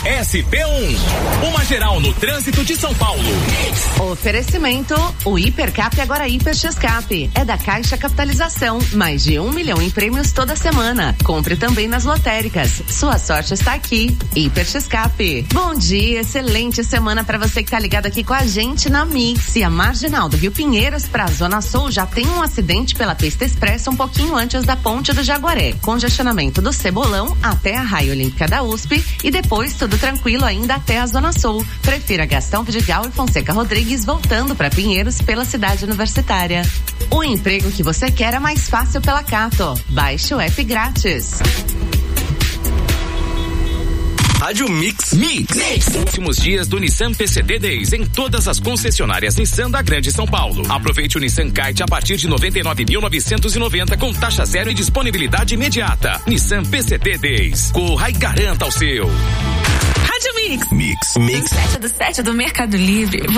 SP1. Uma geral no trânsito de São Paulo. Oferecimento, o Hipercap agora Hiper X-Cap. É da Caixa Capitalização. Mais de 1 milhão em prêmios toda semana. Compre também nas lotéricas. Sua sorte está aqui. Hiper X-Cap. Bom dia, excelente semana para você que tá ligado aqui com a gente na Mix. E a marginal do Rio Pinheiros pra Zona Sul já tem um acidente pela pista expressa um pouquinho antes da ponte do Jaguaré. Congestionamento do Cebolão até a Raia Olímpica da USP e depois tudo tranquilo ainda até a Zona Sul. Prefira Gastão Vidigal e Fonseca Rodrigues voltando para Pinheiros pela cidade universitária. O emprego que você quer é mais fácil pela Cato. Baixe o app grátis. Rádio Mix. Últimos dias do Nissan PCD Days em todas as concessionárias Nissan da Grande São Paulo. Aproveite o Nissan Kite a partir de 99.990 com taxa zero e disponibilidade imediata. Nissan PCD Days. Corra e garanta o seu. Rádio Mix. Mix. 7 do Mercado Livre.